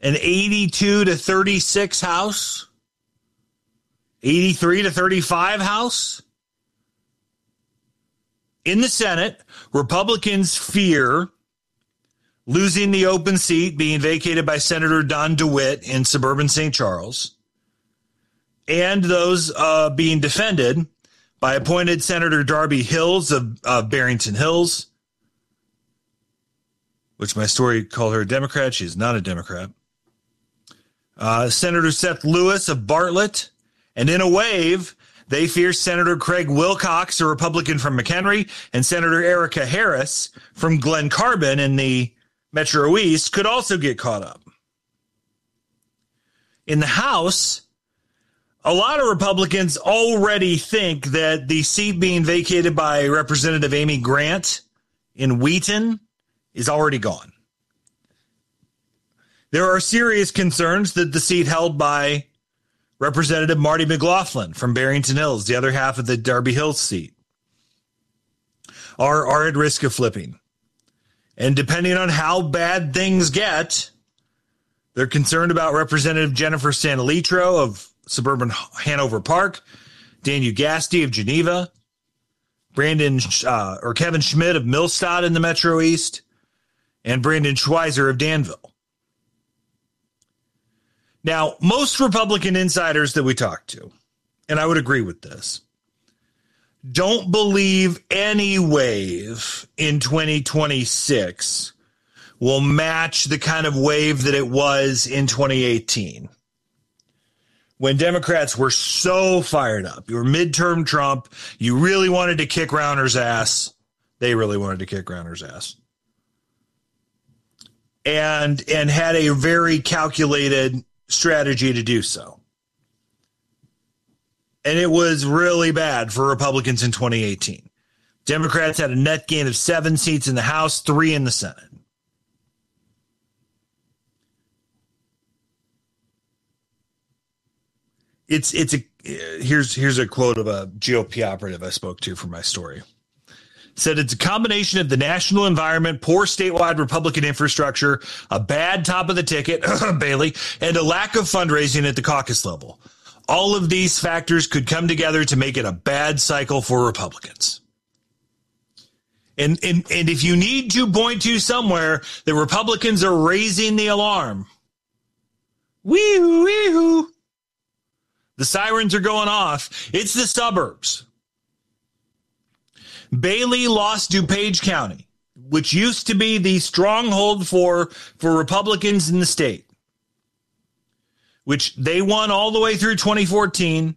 an 82-36 House, 83-35 House. In the Senate, Republicans fear losing the open seat being vacated by Senator Don DeWitt in suburban St. Charles, and those being defended by appointed Senator Darby Hills of Barrington Hills, which my story called her a Democrat. She is not a Democrat. Senator Seth Lewis of Bartlett, and in a wave, they fear Senator Craig Wilcox, a Republican from McHenry, and Senator Erica Harris from Glen Carbon in the Metro East could also get caught up. In the House, a lot of Republicans already think that the seat being vacated by Representative Amy Grant in Wheaton is already gone. There are serious concerns that the seat held by Representative Marty McLaughlin from Barrington Hills, the other half of the Darby Hills seat, are at risk of flipping. And depending on how bad things get, they're concerned about Representative Jennifer Santilitro of suburban Hanover Park, Daniel Gasti of Geneva, Kevin Schmidt of Millstadt in the Metro East, and Brandon Schweizer of Danville. Now, most Republican insiders that we talk to, and I would agree with this, don't believe any wave in 2026 will match the kind of wave that it was in 2018, when Democrats were so fired up. You were midterm Trump. You really wanted to kick Rauner's ass. They really wanted to kick Rauner's ass. And had a very calculated strategy to do so. And it was really bad for Republicans in 2018. Democrats had a net gain of 7 seats in the House, 3 in the Senate. Here's a quote of a GOP operative I spoke to for my story. Said it's a combination of the national environment, poor statewide Republican infrastructure, a bad top of the ticket, Bailey, and a lack of fundraising at the caucus level. All of these factors could come together to make it a bad cycle for Republicans. And if you need to point to somewhere, the Republicans are raising the alarm. Wee-hoo, wee-hoo. The sirens are going off. It's the suburbs. Bailey lost DuPage County, which used to be the stronghold for Republicans in the state, which they won all the way through 2014.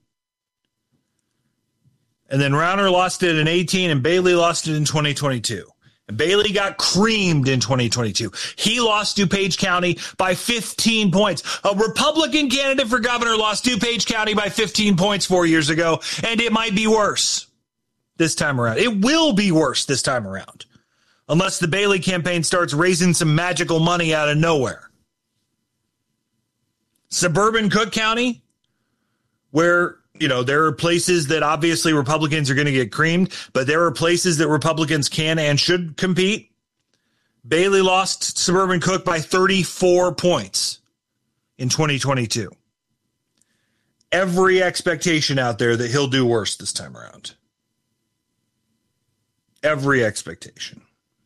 And then Rauner lost it in 18 and Bailey lost it in 2022. And Bailey got creamed in 2022. He lost DuPage County by 15 points. A Republican candidate for governor lost DuPage County by 15 points 4 years ago, and it might be worse this time around. It will be worse this time around, unless the Bailey campaign starts raising some magical money out of nowhere. Suburban Cook County, where, there are places that obviously Republicans are going to get creamed, but there are places that Republicans can and should compete. Bailey lost Suburban Cook by 34 points in 2022. Every expectation out there that he'll do worse this time around. Every expectation.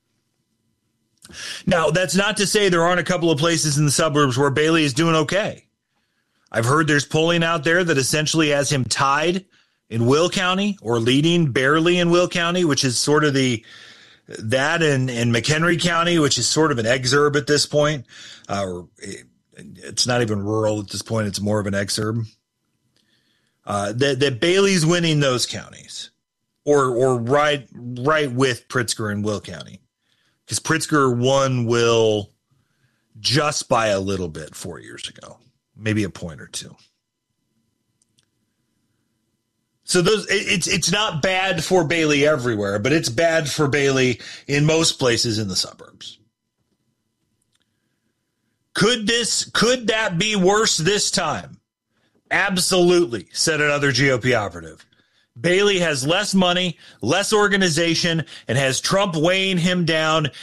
Now, that's not to say there aren't a couple of places in the suburbs where Bailey is doing okay. I've heard there's polling out there that essentially has him tied in Will County or leading barely in Will County, which is sort of that in McHenry County, which is sort of an exurb at this point. It's not even rural at this point. It's more of an exurb. That Bailey's winning those counties. Or right with Pritzker and Will County, because Pritzker won Will just by a little bit 4 years ago, maybe a point or two. So it's not bad for Bailey everywhere, but it's bad for Bailey in most places in the suburbs. Could that be worse this time? Absolutely, said another GOP operative. Bailey has less money, less organization, and has Trump weighing him down